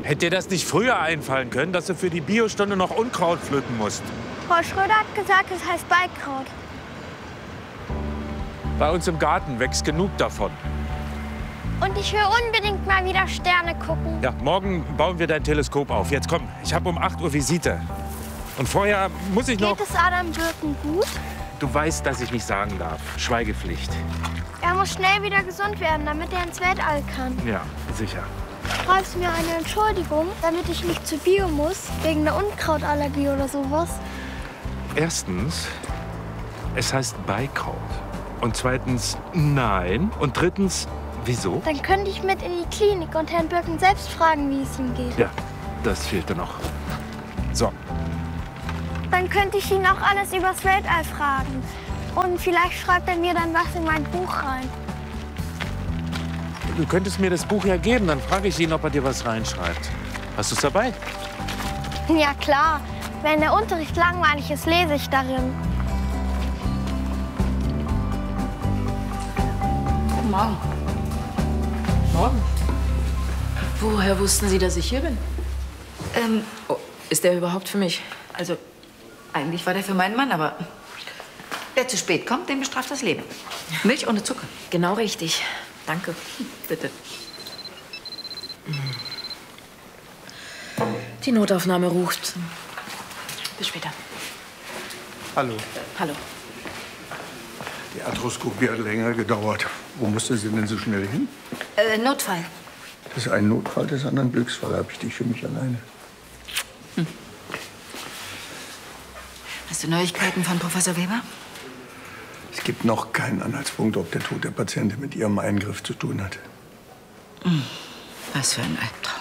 Hätte dir das nicht früher einfallen können, dass du für die Biostunde noch Unkraut pflücken musst? Frau Schröder hat gesagt, es heißt Beikraut. Bei uns im Garten wächst genug davon. Und ich will unbedingt mal wieder Sterne gucken. Ja, morgen bauen wir dein Teleskop auf. Jetzt komm, ich habe um 8 Uhr Visite. Und vorher muss ich noch... Geht es Adam Birken gut? Du weißt, dass ich nicht sagen darf. Schweigepflicht. Er muss schnell wieder gesund werden, damit er ins Weltall kann. Ja, sicher. Schreibst du mir eine Entschuldigung, damit ich nicht zu Bio muss, wegen einer Unkrautallergie oder sowas? Erstens, es heißt Beikraut. Und zweitens, nein. Und drittens, wieso? Dann könnte ich mit in die Klinik und Herrn Birken selbst fragen, wie es ihm geht. Ja, das fehlte noch. So. Dann könnte ich ihn auch alles übers Weltall fragen. Und vielleicht schreibt er mir dann was in mein Buch rein. Du könntest mir das Buch ja geben, dann frage ich ihn, ob er dir was reinschreibt. Hast du es dabei? Ja, klar. Wenn der Unterricht langweilig ist, lese ich darin. Guten Morgen. Morgen. Woher wussten Sie, dass ich hier bin? Oh, ist der überhaupt für mich? Also, eigentlich war der für meinen Mann, aber wer zu spät kommt, den bestraft das Leben. Milch ohne Zucker. Genau richtig. Danke. Bitte. Die Notaufnahme ruft. Bis später. Hallo. Hallo. Die Arthroskopie hat länger gedauert. Wo musste sie denn so schnell hin? Notfall. Das ist ein Notfall, das ist ein Glücksfall. Habe ich dich für mich alleine. Hast du Neuigkeiten von Professor Weber? Es gibt noch keinen Anhaltspunkt, ob der Tod der Patientin mit ihrem Eingriff zu tun hat. Was für ein Albtraum.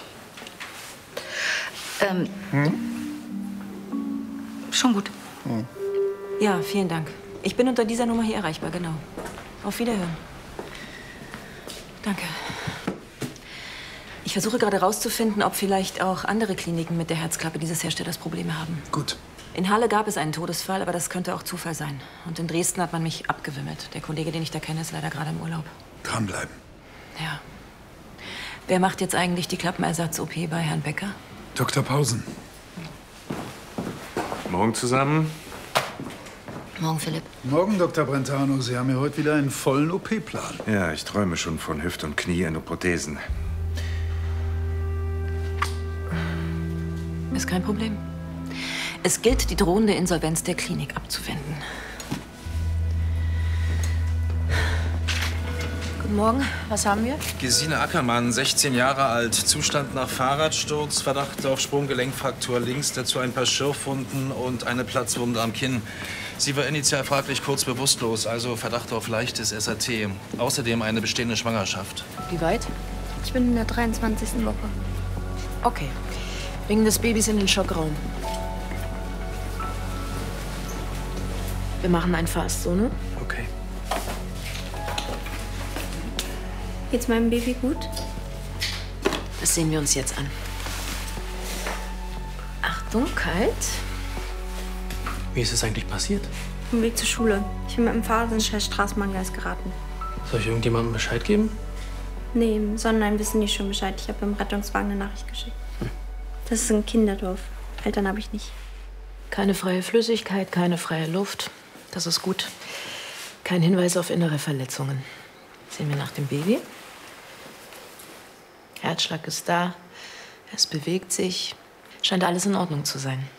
Schon gut. Ja, vielen Dank. Ich bin unter dieser Nummer hier erreichbar, genau. Auf Wiederhören. Danke. Ich versuche gerade herauszufinden, ob vielleicht auch andere Kliniken mit der Herzklappe dieses Herstellers Probleme haben. Gut. In Halle gab es einen Todesfall, aber das könnte auch Zufall sein. Und in Dresden hat man mich abgewimmelt. Der Kollege, den ich da kenne, ist leider gerade im Urlaub. Dranbleiben. Ja. Wer macht jetzt eigentlich die Klappenersatz-OP bei Herrn Becker? Dr. Pausen. Morgen zusammen. Morgen, Philipp. Morgen, Dr. Brentano. Sie haben ja heute wieder einen vollen OP-Plan. Ja, ich träume schon von Hüft- und Knieendoprothesen. Ist kein Problem. Es gilt, die drohende Insolvenz der Klinik abzuwenden. Guten Morgen, was haben wir? Gesine Ackermann, 16 Jahre alt, Zustand nach Fahrradsturz, Verdacht auf Sprunggelenkfraktur links, dazu ein paar Schürfwunden und eine Platzwunde am Kinn. Sie war initial fraglich kurz bewusstlos, also Verdacht auf leichtes SAT. Außerdem eine bestehende Schwangerschaft. Wie weit? Ich bin in der 23. Woche. Okay. Bringen des Babys in den Schockraum. Wir machen ein Fast, so, ne? Okay. Geht's meinem Baby gut? Das sehen wir uns jetzt an. Achtung, kalt. Wie ist es eigentlich passiert? Auf dem Weg zur Schule. Ich bin mit dem Fahrrad in den Straßenbahngleis geraten. Soll ich irgendjemandem Bescheid geben? Nee, im Sonnenheim wissen die schon Bescheid. Ich habe im Rettungswagen eine Nachricht geschickt. Das ist ein Kinderdorf. Eltern habe ich nicht. Keine freie Flüssigkeit, keine freie Luft. Das ist gut. Kein Hinweis auf innere Verletzungen. Sehen wir nach dem Baby. Herzschlag ist da. Es bewegt sich. Scheint alles in Ordnung zu sein.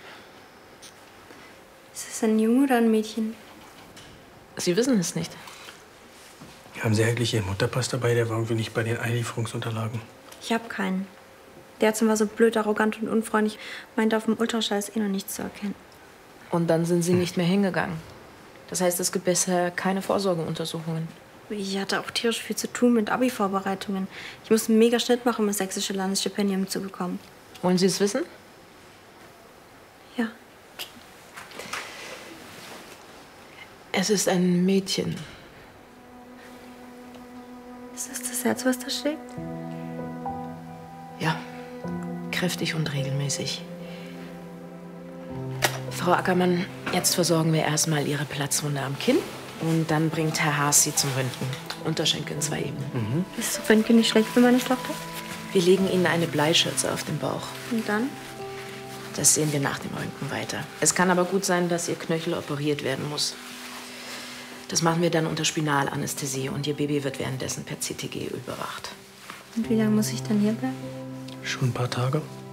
Ist es ein Junge oder ein Mädchen? Sie wissen es nicht. Haben Sie eigentlich Ihren Mutterpass dabei? Der war irgendwie nicht bei den Einlieferungsunterlagen. Ich habe keinen. Der Arzt war so blöd, arrogant und unfreundlich. Meinte, auf dem Ultraschall ist eh noch nichts zu erkennen. Und dann sind Sie nicht mehr hingegangen. Das heißt, es gibt bisher keine Vorsorgeuntersuchungen. Ich hatte auch tierisch viel zu tun mit Abi-Vorbereitungen. Ich musste einen Mega-Schnitt machen, um das sächsische Landesstipendium zu bekommen. Wollen Sie es wissen? Ja. Es ist ein Mädchen. Ist das Herz, was da schlägt? Ja, kräftig und regelmäßig. Frau Ackermann, jetzt versorgen wir erstmal Ihre Platzwunde am Kinn. Und dann bringt Herr Haas Sie zum Röntgen. Unterschenkel in 2 Ebenen. Ist Röntgen nicht schlecht für meine Tochter? Wir legen Ihnen eine Bleischürze auf den Bauch. Und dann? Das sehen wir nach dem Röntgen weiter. Es kann aber gut sein, dass Ihr Knöchel operiert werden muss. Das machen wir dann unter Spinalanästhesie und Ihr Baby wird währenddessen per CTG überwacht. Und wie lange muss ich dann hier bleiben? Schon ein paar Tage.